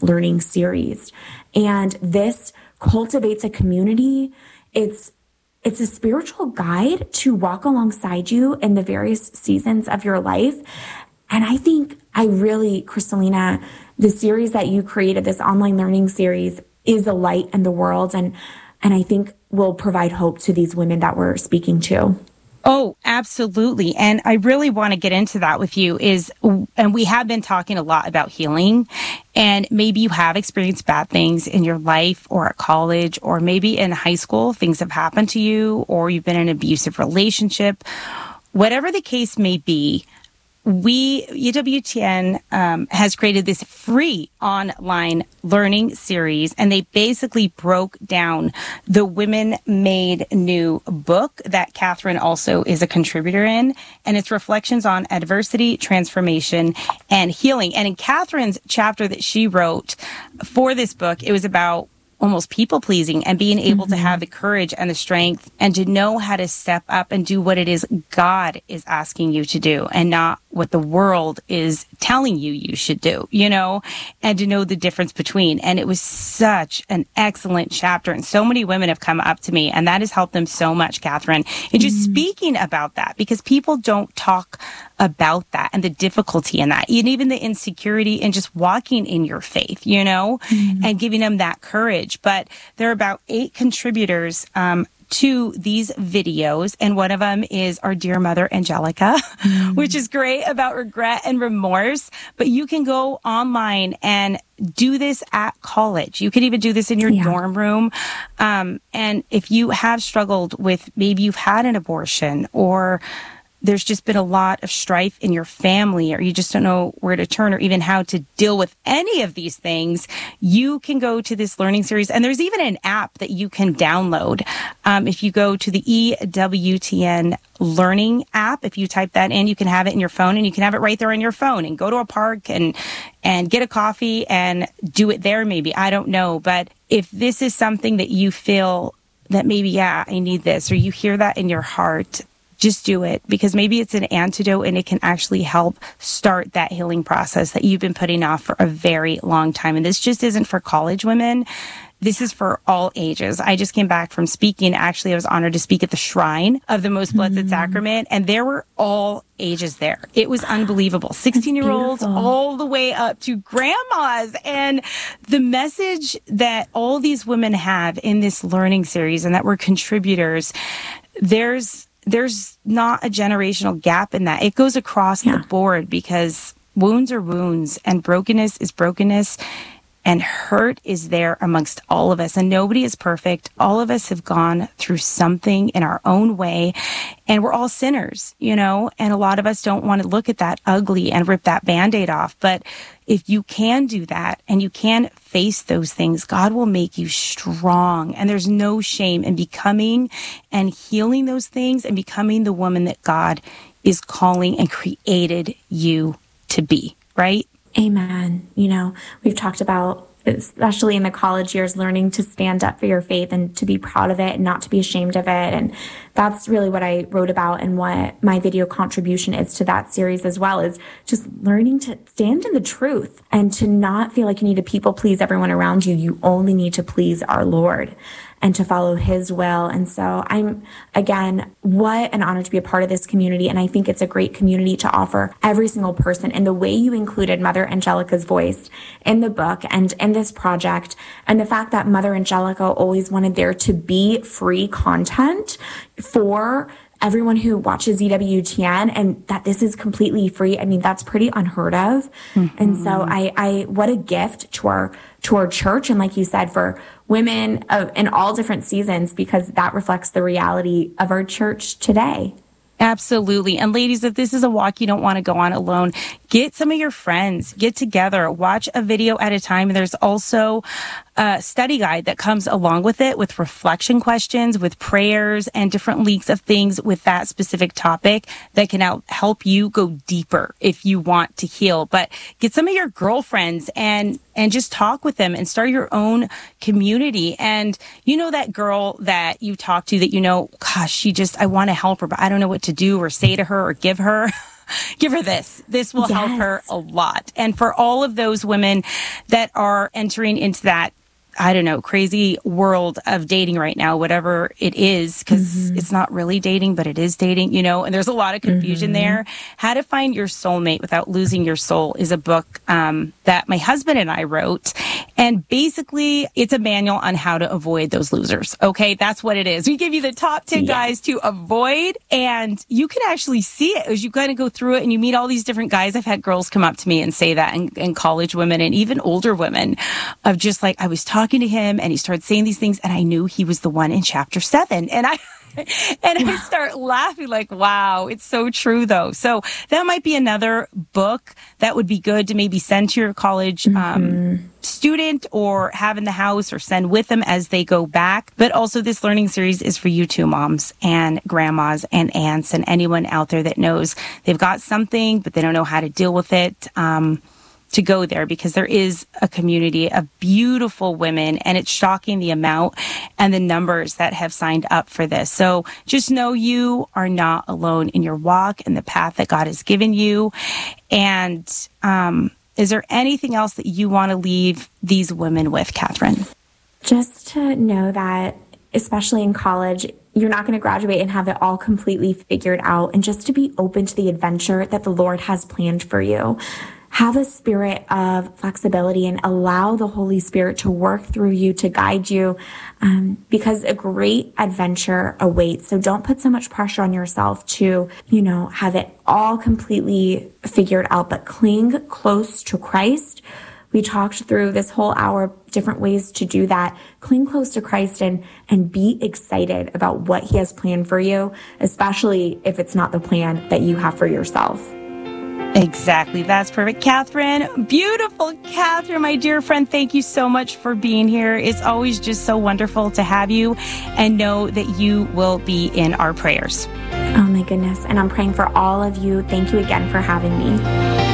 learning series. And this cultivates a community. It's a spiritual guide to walk alongside you in the various seasons of your life. And I think Kristalina, the series that you created, this online learning series, is a light in the world. And I think will provide hope to these women that we're speaking to. Oh, absolutely. And I really want to get into that with you and we have been talking a lot about healing, and maybe you have experienced bad things in your life or at college, or maybe in high school, things have happened to you, or you've been in an abusive relationship. Whatever the case may be, EWTN has created this free online learning series, and they basically broke down the Women Made New book that Catherine also is a contributor in, and it's reflections on adversity, transformation, and healing. And in Catherine's chapter that she wrote for this book, it was about almost people pleasing and being able to have the courage and the strength and to know how to step up and do what it is God is asking you to do and not what the world is telling you should do, and to know the difference between. And it was such an excellent chapter. And so many women have come up to me, and that has helped them so much, Catherine. And just speaking about that, because people don't talk about that and the difficulty in that, and even the insecurity in just walking in your faith, and giving them that courage. But there are about 8 contributors to these videos, and one of them is our dear mother, Angelica, which is great, about regret and remorse. But you can go online and do this at college. You could even do this in your dorm room. And if you have struggled with, maybe you've had an abortion, or there's just been a lot of strife in your family, or you just don't know where to turn or even how to deal with any of these things, you can go to this learning series. And there's even an app that you can download. If you go to the EWTN Learning app, if you type that in, you can have it in your phone, and you can have it right there on your phone, and go to a park and get a coffee and do it there maybe. I don't know. But if this is something that you feel that maybe, I need this, or you hear that in your heart, just do it, because maybe it's an antidote and it can actually help start that healing process that you've been putting off for a very long time. And this just isn't for college women. This is for all ages. I just came back from speaking. Actually, I was honored to speak at the Shrine of the Most Blessed Sacrament, and there were all ages there. It was unbelievable. 16-year-olds all the way up to grandmas. And the message that all these women have in this learning series, and that we're contributors, there's not a generational gap in that. It goes across the board, because wounds are wounds, and brokenness is brokenness, and hurt is there amongst all of us. And nobody is perfect. All of us have gone through something in our own way, and we're all sinners, and a lot of us don't want to look at that ugly and rip that Band-Aid off. But if you can do that and you can face those things, God will make you strong. And there's no shame in becoming and healing those things and becoming the woman that God is calling and created you to be, right? Amen. We've talked about, especially in the college years, learning to stand up for your faith and to be proud of it and not to be ashamed of it. And that's really what I wrote about, and what my video contribution is to that series as well, is just learning to stand in the truth and to not feel like you need to people please everyone around you. You only need to please our Lord and to follow his will. And so what an honor to be a part of this community. And I think it's a great community to offer every single person. And the way you included Mother Angelica's voice in the book and in this project, and the fact that Mother Angelica always wanted there to be free content for everyone who watches EWTN, and that this is completely free. I mean, that's pretty unheard of. And so I what a gift to our church. And like you said, for women in all different seasons, because that reflects the reality of our church today. Absolutely. And ladies, if this is a walk you don't want to go on alone, get some of your friends, get together, watch a video at a time. And there's also a study guide that comes along with it, with reflection questions, with prayers, and different links of things with that specific topic that can help you go deeper if you want to heal. But get some of your girlfriends and just talk with them and start your own community. And that girl that you talk to that gosh, I want to help her, but I don't know what to do or say to her or give her. give her this. This will help her a lot. And for all of those women that are entering into that, I don't know, crazy world of dating right now, whatever it is, because it's not really dating, but it is dating, and there's a lot of confusion there. How to Find Your Soulmate Without Losing Your Soul is a book that my husband and I wrote. And basically, it's a manual on how to avoid those losers. Okay, that's what it is. We give you the top 10 guys to avoid, and you can actually see it as you kind of go through it and you meet all these different guys. I've had girls come up to me and say that, and college women and even older women, of just like, I was talking to him and he started saying these things and I knew he was the one in chapter 7. And I start laughing like, wow, it's so true though. So that might be another book that would be good to maybe send to your college student or have in the house or send with them as they go back. But also this learning series is for you too, moms and grandmas and aunts and anyone out there that knows they've got something, but they don't know how to deal with it. To go there, because there is a community of beautiful women, and it's shocking the amount and the numbers that have signed up for this. So just know you are not alone in your walk and the path that God has given you. And is there anything else that you want to leave these women with, Catherine? Just to know that, especially in college, you're not going to graduate and have it all completely figured out, and just to be open to the adventure that the Lord has planned for you. Have a spirit of flexibility and allow the Holy Spirit to work through you, to guide you, because a great adventure awaits. So don't put so much pressure on yourself to, have it all completely figured out, but cling close to Christ. We talked through this whole hour, different ways to do that. Cling close to Christ and be excited about what He has planned for you, especially if it's not the plan that you have for yourself. Exactly. That's perfect. Catherine, beautiful Catherine, my dear friend, thank you so much for being here. It's always just so wonderful to have you, and know that you will be in our prayers. Oh my goodness. And I'm praying for all of you. Thank you again for having me.